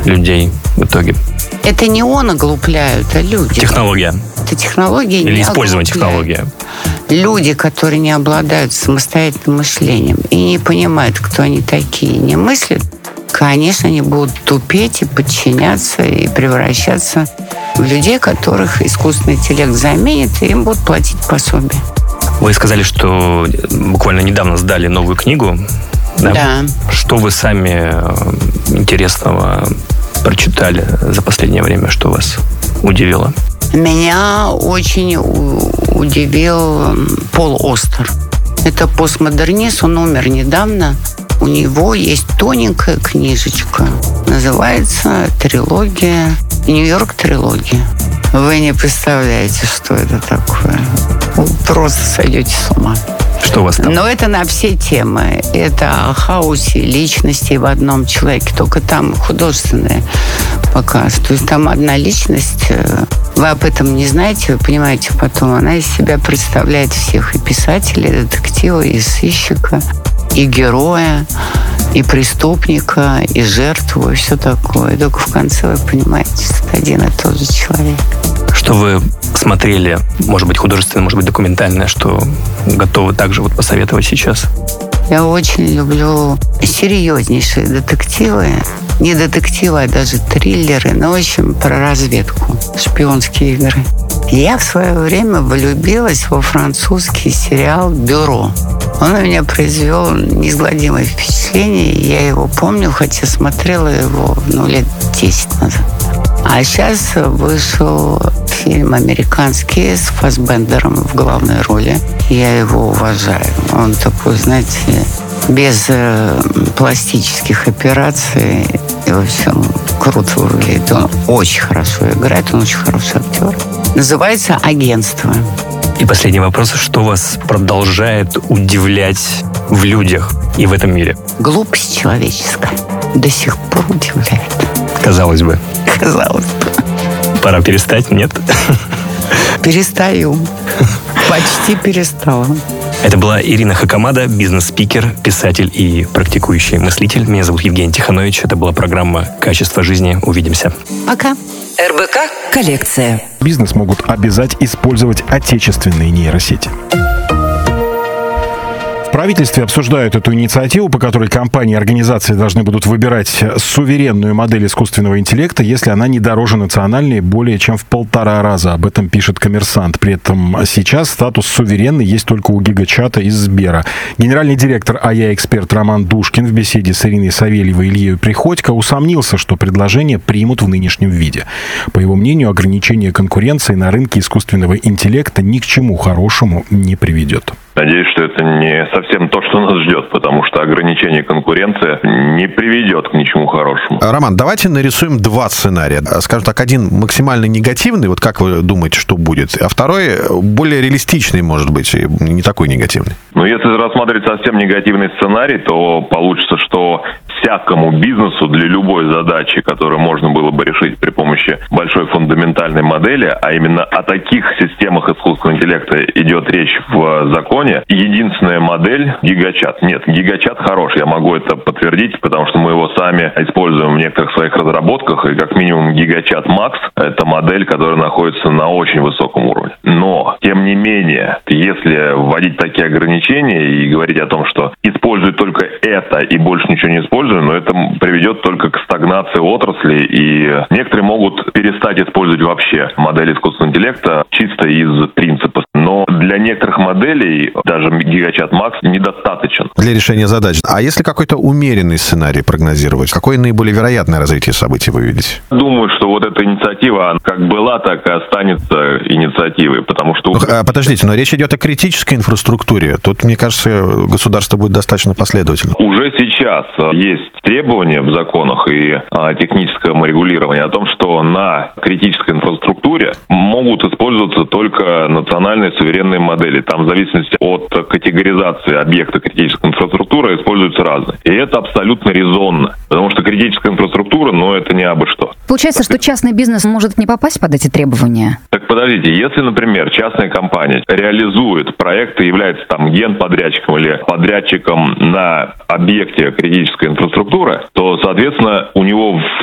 людей в итоге? Это не он оглупляют, а люди. Технология. Это технология или использование технологии. Люди, которые не обладают самостоятельным мышлением и не понимают, кто они такие, не мыслят, конечно, они будут тупеть и подчиняться, и превращаться в людей, которых искусственный интеллект заменит, и им будут платить пособие. Вы сказали, что буквально недавно сдали новую книгу. Да. Что вы сами интересного прочитали за последнее время, что вас удивило? Меня очень удивил Пол Остер. Это постмодернист, он умер недавно. У него есть тоненькая книжечка. Называется «Трилогия», «Нью-Йорк трилогия». Вы не представляете, что это такое. Вы просто сойдете с ума. Что у вас там? Но это на все темы. Это о хаосе личностей в одном человеке. Только там художественный показ. То есть там одна личность. Вы об этом не знаете, вы понимаете потом. Она из себя представляет всех. И писателя, и детектива, и сыщика, и героя, и преступника, и жертву, и все такое. И только в конце вы понимаете, что это один и тот же человек. Что вы смотрели, может быть, художественное, может быть, документальное, что готовы также вот посоветовать сейчас? Я очень люблю серьезнейшие детективы. Не детективы, а даже триллеры, но в общем про разведку, шпионские игры. Я в свое время влюбилась во французский сериал «Бюро». Он на меня произвел неизгладимое впечатление. Я его помню, хотя смотрела его лет 10 назад. А сейчас вышел фильм американский с Фассбендером в главной роли. Я его уважаю. Он такой, знаете, без пластических операций. И, в общем, круто выглядит. Он очень хорошо играет, он очень хороший актер. Называется «Агентство». И последний вопрос. Что вас продолжает удивлять в людях и в этом мире? Глупость человеческая до сих пор удивляет. Казалось бы. Казалось бы. Пора перестать, нет? Перестаю. Почти перестала. Это была Ирина Хакамада, бизнес-спикер, писатель и практикующий мыслитель. Меня зовут Евгений Тиханович. Это была программа «Качество жизни». Увидимся. Пока. РБК «Коллекция». Бизнес могут обязать использовать отечественные нейросети. В правительстве обсуждают эту инициативу, по которой компании и организации должны будут выбирать суверенную модель искусственного интеллекта, если она не дороже национальной более чем в 1,5 раза. Об этом пишет «Коммерсант». При этом сейчас статус суверенный есть только у Гигачата из Сбера. Генеральный директор АЯ-эксперт Роман Душкин в беседе с Ириной Савельевой и Ильей Приходько усомнился, что предложение примут в нынешнем виде. По его мнению, ограничение конкуренции на рынке искусственного интеллекта ни к чему хорошему не приведет. Надеюсь, что это не совсем то, что нас ждет, потому что ограничение конкуренции не приведет к ничему хорошему. Роман, давайте нарисуем два сценария. Скажем так, один максимально негативный, вот как вы думаете, что будет, а второй более реалистичный, может быть, и не такой негативный. Но если рассматривать совсем негативный сценарий, то получится, что всякому бизнесу для любой задачи, которую можно было бы решить при помощи большой фундаментальной модели, а именно о таких системах искусственного интеллекта идет речь в законе, единственная модель — Гигачат. Нет, Гигачат хорош, я могу это подтвердить, потому что мы его сами используем в некоторых своих разработках, и как минимум Гигачат Макс — это модель, которая находится на очень высоком уровне. Но, тем не менее, если вводить такие ограничения и говорить о том, что используют только это и больше ничего не используют, но это приведет только к стагнации отрасли, и некоторые могут перестать использовать вообще модели искусственного интеллекта чисто из принципа. Но для некоторых моделей даже Гигачат Макс недостаточен. Для решения задач. А если какой-то умеренный сценарий прогнозировать, какое наиболее вероятное развитие событий вы видите? Думаю, что вот эта инициатива, она как была, так и останется инициативой, потому что... Подождите, но речь идет о критической инфраструктуре. Тут, мне кажется, государство будет достаточно последовательно. Уже сейчас есть требования в законах и техническом регулировании о том, что на критической инфраструктуре могут использоваться только национальные суверенные модели. Там в зависимости от категоризации объекта критической инфраструктуры используются разные. И это абсолютно резонно, потому что критическая инфраструктура, это не абы что. Получается, что частный бизнес может не попасть под эти требования? Так подождите, если, например, частная компания реализует проект и является там генподрядчиком или подрядчиком на объекте критической инфраструктуры, то, соответственно, у него в